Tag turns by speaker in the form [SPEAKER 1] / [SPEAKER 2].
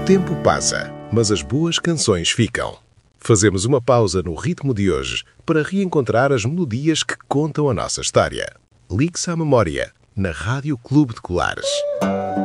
[SPEAKER 1] tempo passa, mas as boas canções ficam. Fazemos uma pausa no ritmo de hoje para reencontrar as melodias que contam a nossa história. Ligue-se à memória, na Rádio Clube de Colares.